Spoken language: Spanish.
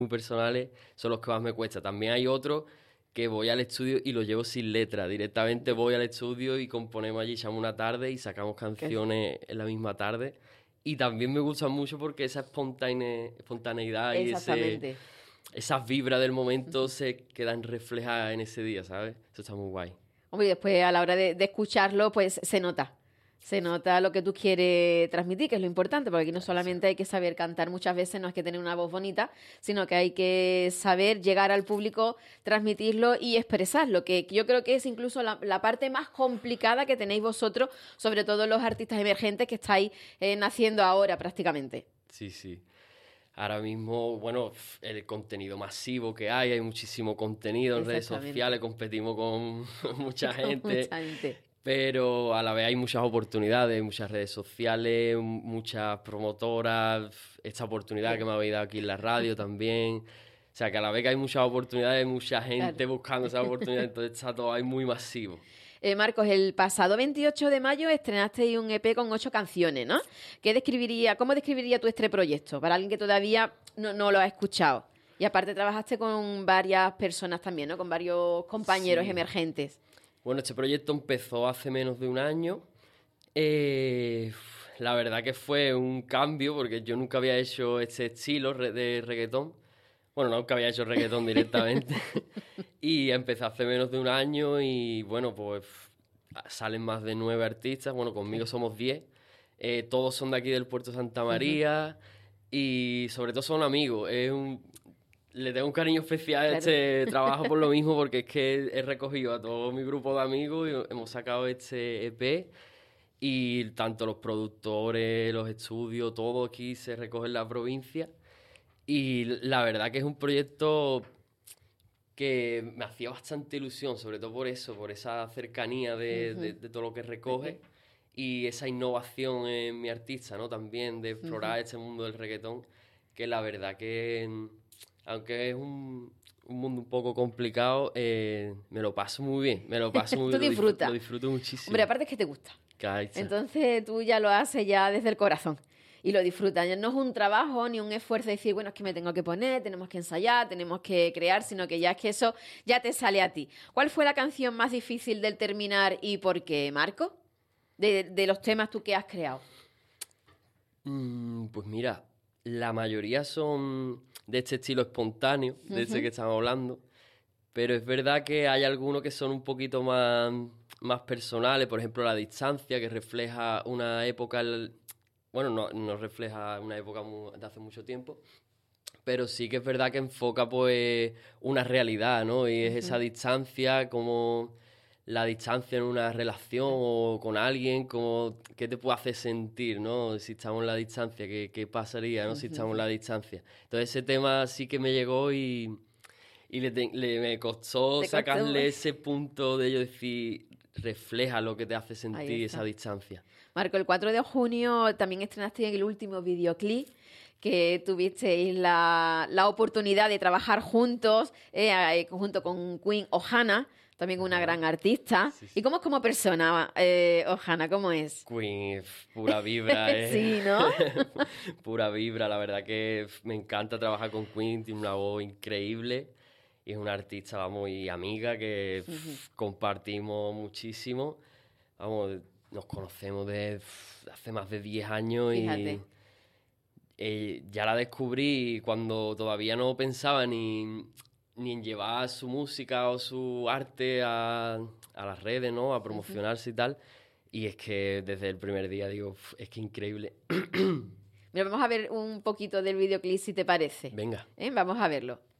muy personales son los que más me cuesta. También hay otros que voy al estudio y los llevo sin letra. Directamente voy al estudio y componemos allí, echamos una tarde y sacamos canciones en la misma tarde. Y también me gustan mucho porque esa espontaneidad y Exactamente. esas vibras del momento se quedan reflejadas en ese día, ¿sabes? Eso está muy guay. Hombre, y después a la hora de escucharlo, pues se nota. Se nota lo que tú quieres transmitir, que es lo importante, porque aquí no solamente hay que saber cantar muchas veces, no es que tener una voz bonita, sino que hay que saber llegar al público, transmitirlo y expresarlo, que yo creo que es incluso la parte más complicada que tenéis vosotros, sobre todo los artistas emergentes que estáis naciendo ahora prácticamente. Sí, sí. Ahora mismo, bueno, el contenido masivo que hay muchísimo contenido en redes Exactamente. sociales, competimos con mucha gente, Mucha gente. pero a la vez hay muchas oportunidades, muchas redes sociales, muchas promotoras, esta oportunidad que me habéis dado aquí en la radio también. O sea, que a la vez que hay muchas oportunidades, mucha gente Claro. buscando esa oportunidad, entonces está todo ahí muy masivo. Marcos, el pasado 28 de mayo estrenaste un EP con 8 canciones, ¿no? ¿Cómo describiría tú este proyecto para alguien que todavía no lo ha escuchado? Y aparte trabajaste con varias personas también, ¿no? Con varios compañeros Sí. emergentes. Bueno, este proyecto empezó hace menos de un año. La verdad que fue un cambio porque yo nunca había hecho este estilo de reggaetón. Bueno, nunca había hecho reggaetón directamente. Y empecé hace menos de un año y bueno, pues salen más de 9 artistas. Bueno, conmigo somos 10. Todos son de aquí del Puerto Santa María y sobre todo son amigos. Le tengo un cariño especial a Claro. este trabajo por lo mismo, porque es que he recogido a todo mi grupo de amigos y hemos sacado este EP. Y tanto los productores, los estudios, todo aquí se recoge en la provincia. Y la verdad que es un proyecto que me hacía bastante ilusión, sobre todo por eso, por esa cercanía de todo lo que recoge y esa innovación en mi artista, ¿no? También de explorar este mundo del reggaetón, que la verdad que, aunque es un mundo un poco complicado, me lo paso muy bien, me lo paso muy Tú bien, disfrutas. lo disfruto muchísimo. Hombre, aparte es que te gusta. Caixa. Entonces tú ya lo haces ya desde el corazón y lo disfrutas. Ya no es un trabajo ni un esfuerzo de decir, bueno, es que me tengo que poner, tenemos que ensayar, tenemos que crear, sino que ya es que eso ya te sale a ti. ¿Cuál fue la canción más difícil del terminar y por qué, Marco? De los temas tú que has creado. Pues mira, la mayoría son de este estilo espontáneo, de este que estamos hablando, pero es verdad que hay algunos que son un poquito más personales, por ejemplo La Distancia, que refleja una época, bueno, no refleja una época de hace mucho tiempo, pero sí que es verdad que enfoca pues una realidad, ¿no? Y es esa distancia, como la distancia en una relación o con alguien, como qué te puede hacer sentir, ¿no? Si estamos en la distancia, qué pasaría, ¿no? Si estamos en la distancia. Entonces ese tema sí que me llegó y me costó ¿Te costó? sacarle ese punto de ello, decir, refleja lo que te hace Ahí sentir está. esa distancia. Marco, el 4 de junio también estrenaste el último videoclip que tuvisteis la oportunidad de trabajar juntos, junto con Queen Ohana, también una gran artista. Sí, sí. ¿Y cómo es como persona, Ohana? ¿Cómo es? Queen, pura vibra, Sí, ¿no? Pura vibra, la verdad que me encanta trabajar con Queen, tiene una voz increíble y es una artista, vamos, y amiga que compartimos muchísimo. Vamos, nos conocemos de hace más de 10 años Fíjate. y ya la descubrí cuando todavía no pensaba ni en llevar su música o su arte a las redes, ¿no? A promocionarse y tal. Y es que desde el primer día digo, es que increíble. Mira, vamos a ver un poquito del videoclip si te parece. Venga. Vamos a verlo.